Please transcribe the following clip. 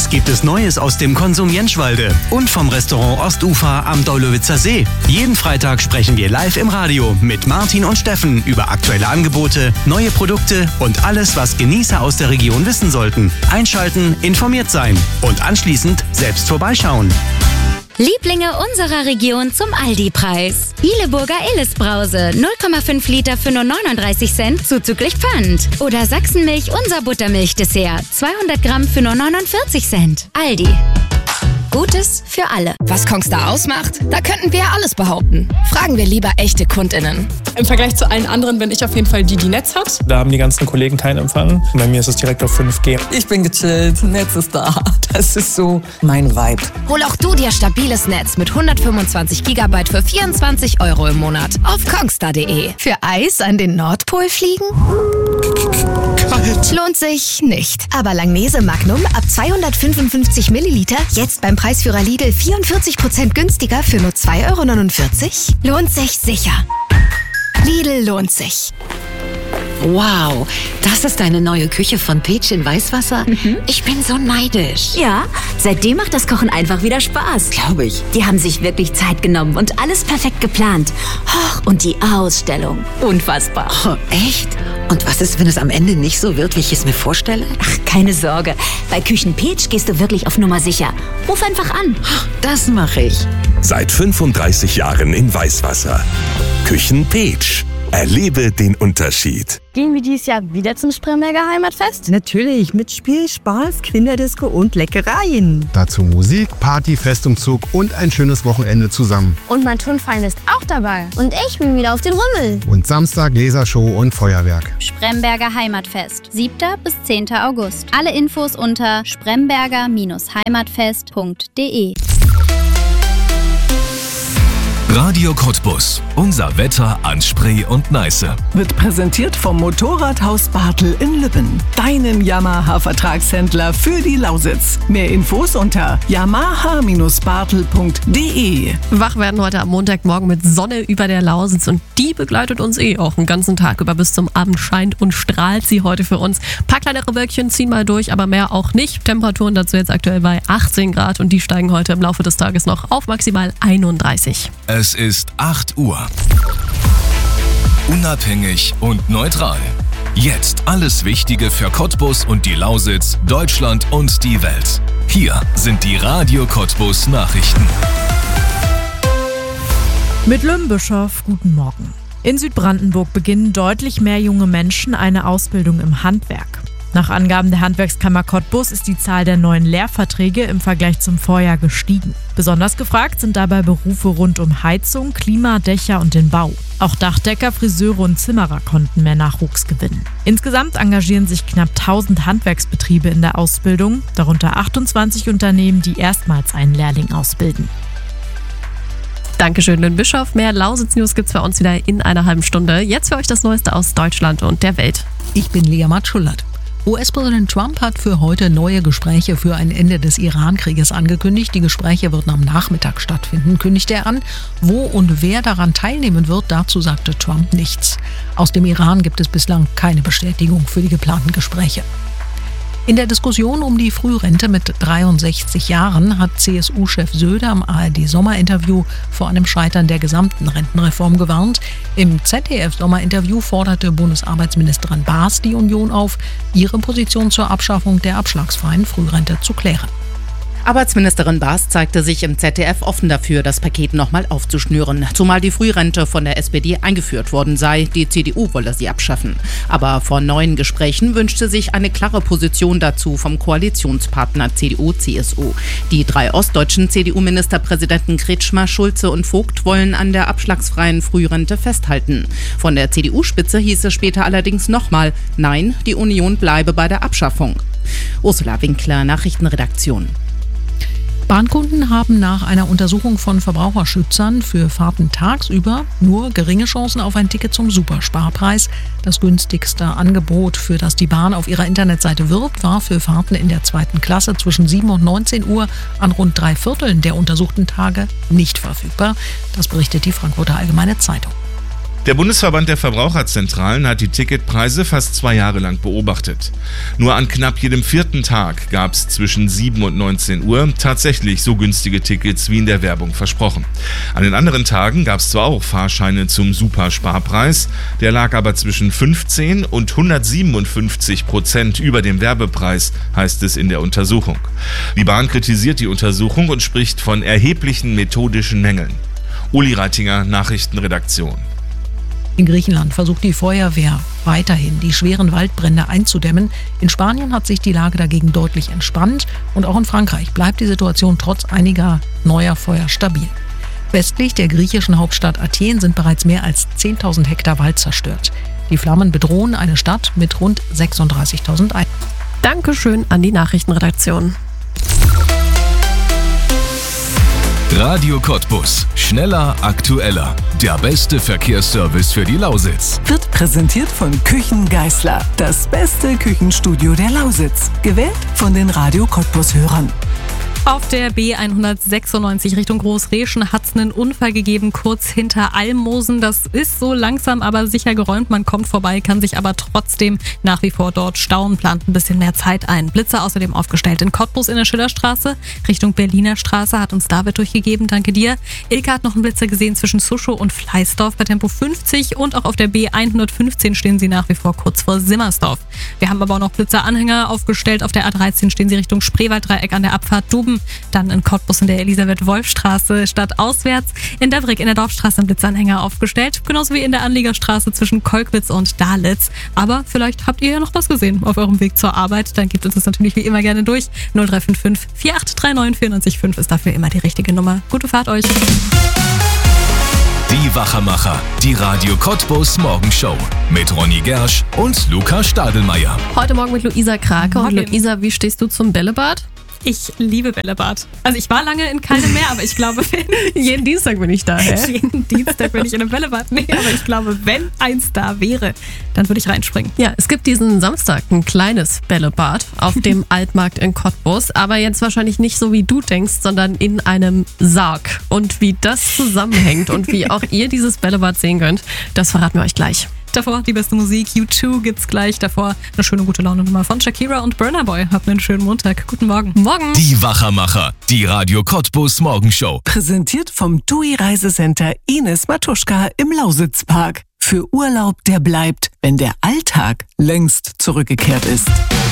Was gibt es Neues aus dem Konsum Jentschwalde und vom Restaurant Ostufer am Deulowitzer See? Jeden Freitag sprechen wir live im Radio mit Martin und Steffen über aktuelle Angebote, neue Produkte und alles, was Genießer aus der Region wissen sollten. Einschalten, informiert sein und anschließend selbst vorbeischauen. Lieblinge unserer Region zum Aldi-Preis. Hileburger Illes-Brause, 0,5 Liter für nur 39 Cent, zuzüglich Pfand. Oder Sachsenmilch, unser Buttermilch-Dessert, 200 Gramm für nur 49 Cent. Aldi. Gutes für alle. Was Kongstar ausmacht? Da könnten wir alles behaupten. Fragen wir lieber echte KundInnen. Im Vergleich zu allen anderen bin ich auf jeden Fall die Netz hat. Da haben die ganzen Kollegen keinen Empfang. Bei mir ist es direkt auf 5G. Ich bin gechillt, Netz ist da. Das ist so mein Vibe. Hol auch du dir stabiles Netz mit 125 GB für 24 € im Monat auf kongstar.de. Für Eis an den Nordpol fliegen? Kalt. Lohnt sich nicht. Aber Langnese Magnum ab 255 Milliliter jetzt beim Preisführer Lidl 44% günstiger für nur 2,49 €? Lohnt sich sicher. Lidl lohnt sich. Wow, das ist deine neue Küche von Peach in Weißwasser? Ich bin so neidisch. Ja, seitdem macht das Kochen einfach wieder Spaß. Glaube ich. Die haben sich wirklich Zeit genommen und alles perfekt geplant. Und die Ausstellung, unfassbar. Oh, echt? Und was ist, wenn es am Ende nicht so wird, wie ich es mir vorstelle? Ach, keine Sorge. Bei Küchen Peach gehst du wirklich auf Nummer sicher. Ruf einfach an. Das mache ich. Seit 35 Jahren in Weißwasser. Küchen Peach. Erlebe den Unterschied. Gehen wir dieses Jahr wieder zum Spremberger Heimatfest? Natürlich, mit Spiel, Spaß, Kinderdisco und Leckereien. Dazu Musik, Party, Festumzug und ein schönes Wochenende zusammen. Und mein Turnverein ist auch dabei. Und ich bin wieder auf den Rummel. Und Samstag Lasershow und Feuerwerk. Spremberger Heimatfest, 7. bis 10. August. Alle Infos unter spremberger-heimatfest.de. Radio Cottbus. Unser Wetter an Spree und Neiße. Wird präsentiert vom Motorradhaus Bartel in Lübben. Deinen Yamaha-Vertragshändler für die Lausitz. Mehr Infos unter yamaha-bartel.de. Wach werden heute am Montagmorgen mit Sonne über der Lausitz und die begleitet uns auch den ganzen Tag über. Bis zum Abend scheint und strahlt sie heute für uns. Ein paar kleinere Wölkchen ziehen mal durch, aber mehr auch nicht. Temperaturen dazu jetzt aktuell bei 18 Grad und die steigen heute im Laufe des Tages noch auf maximal 31. Es ist 8 Uhr. Unabhängig und neutral. Jetzt alles Wichtige für Cottbus und die Lausitz, Deutschland und die Welt. Hier sind die Radio Cottbus Nachrichten. Mit Lümbischof, guten Morgen. In Südbrandenburg beginnen deutlich mehr junge Menschen eine Ausbildung im Handwerk. Nach Angaben der Handwerkskammer Cottbus ist die Zahl der neuen Lehrverträge im Vergleich zum Vorjahr gestiegen. Besonders gefragt sind dabei Berufe rund um Heizung, Klima, Dächer und den Bau. Auch Dachdecker, Friseure und Zimmerer konnten mehr Nachwuchs gewinnen. Insgesamt engagieren sich knapp 1000 Handwerksbetriebe in der Ausbildung, darunter 28 Unternehmen, die erstmals einen Lehrling ausbilden. Dankeschön, Lynn Bischof. Mehr Lausitz-News gibt's bei uns wieder in einer halben Stunde. Jetzt für euch das Neueste aus Deutschland und der Welt. Ich bin Lea Matschullert. US-Präsident Trump hat für heute neue Gespräche für ein Ende des Iran-Krieges angekündigt. Die Gespräche würden am Nachmittag stattfinden, kündigte er an. Wo und wer daran teilnehmen wird, dazu sagte Trump nichts. Aus dem Iran gibt es bislang keine Bestätigung für die geplanten Gespräche. In der Diskussion um die Frührente mit 63 Jahren hat CSU-Chef Söder am ARD-Sommerinterview vor einem Scheitern der gesamten Rentenreform gewarnt. Im ZDF-Sommerinterview forderte Bundesarbeitsministerin Baas die Union auf, ihre Position zur Abschaffung der abschlagsfreien Frührente zu klären. Arbeitsministerin Baas zeigte sich im ZDF offen dafür, das Paket nochmal aufzuschnüren, zumal die Frührente von der SPD eingeführt worden sei. Die CDU wolle sie abschaffen. Aber vor neuen Gesprächen wünschte sich eine klare Position dazu vom Koalitionspartner CDU-CSU. Die 3 ostdeutschen CDU-Ministerpräsidenten Kretschmer, Schulze und Vogt wollen an der abschlagsfreien Frührente festhalten. Von der CDU-Spitze hieß es später allerdings nochmal, nein, die Union bleibe bei der Abschaffung. Ursula Winkler, Nachrichtenredaktion. Bahnkunden haben nach einer Untersuchung von Verbraucherschützern für Fahrten tagsüber nur geringe Chancen auf ein Ticket zum Supersparpreis. Das günstigste Angebot, für das die Bahn auf ihrer Internetseite wirbt, war für Fahrten in der 2. Klasse zwischen 7 und 19 Uhr an rund 3/4 der untersuchten Tage nicht verfügbar. Das berichtet die Frankfurter Allgemeine Zeitung. Der Bundesverband der Verbraucherzentralen hat die Ticketpreise fast 2 Jahre lang beobachtet. Nur an knapp jedem 4. Tag gab es zwischen 7 und 19 Uhr tatsächlich so günstige Tickets wie in der Werbung versprochen. An den anderen Tagen gab es zwar auch Fahrscheine zum Supersparpreis, der lag aber zwischen 15 und 157% über dem Werbepreis, heißt es in der Untersuchung. Die Bahn kritisiert die Untersuchung und spricht von erheblichen methodischen Mängeln. Uli Reitinger, Nachrichtenredaktion. In Griechenland versucht die Feuerwehr weiterhin, die schweren Waldbrände einzudämmen. In Spanien hat sich die Lage dagegen deutlich entspannt und auch in Frankreich bleibt die Situation trotz einiger neuer Feuer stabil. Westlich der griechischen Hauptstadt Athen sind bereits mehr als 10.000 Hektar Wald zerstört. Die Flammen bedrohen eine Stadt mit rund 36.000 Einwohnern. Dankeschön an die Nachrichtenredaktion. Radio Cottbus. Schneller, aktueller. Der beste Verkehrsservice für die Lausitz. Wird präsentiert von Küchen Geisler. Das beste Küchenstudio der Lausitz. Gewählt von den Radio Cottbus-Hörern. Auf der B196 Richtung Großreschen hat es einen Unfall gegeben, kurz hinter Almosen. Das ist so langsam, aber sicher geräumt. Man kommt vorbei, kann sich aber trotzdem nach wie vor dort stauen, plant ein bisschen mehr Zeit ein. Blitzer außerdem aufgestellt in Cottbus in der Schillerstraße Richtung Berliner Straße, hat uns David durchgegeben. Danke dir. Ilka hat noch einen Blitzer gesehen zwischen Suschow und Fleißdorf bei Tempo 50 und auch auf der B115 stehen sie nach wie vor kurz vor Simmersdorf. Wir haben aber auch noch Blitzeranhänger aufgestellt. Auf der A13 stehen sie Richtung Spreewalddreieck an der Abfahrt Duben. Dann in Cottbus in der Elisabeth-Wolf-Straße stadtauswärts. In Devrick in der Dorfstraße ein Blitzanhänger aufgestellt. Genauso wie in der Anliegerstraße zwischen Kolkwitz und Dalitz. Aber vielleicht habt ihr ja noch was gesehen auf eurem Weg zur Arbeit. Dann gebt uns das natürlich wie immer gerne durch. 0355 4839 94,5 ist dafür immer die richtige Nummer. Gute Fahrt euch. Die Wachermacher. Die Radio Cottbus Morgenshow. Mit Ronny Gersch und Luca Stadelmeier. Heute Morgen mit Luisa Krake. Und Luisa, wie stehst du zum Bällebad? Ich liebe Bällebad. Also ich war lange in keinem mehr, aber ich glaube, jeden Dienstag bin ich da. Jeden Dienstag bin ich in einem Bällebad. Nee, aber ich glaube, wenn eins da wäre, dann würde ich reinspringen. Ja, es gibt diesen Samstag ein kleines Bällebad auf dem Altmarkt in Cottbus, aber jetzt wahrscheinlich nicht so, wie du denkst, sondern in einem Sarg. Und wie das zusammenhängt und wie auch ihr dieses Bällebad sehen könnt, das verraten wir euch gleich. Davor die beste Musik, U2 gibt's gleich. Davor eine schöne gute Laune Nummer von Shakira und Burna Boy. Habt einen schönen Montag. Guten Morgen. Morgen. Die Wachermacher. Die Radio Cottbus Morgenshow. Präsentiert vom TUI Reisecenter Ines Matuschka im Lausitzpark. Für Urlaub, der bleibt, wenn der Alltag längst zurückgekehrt ist.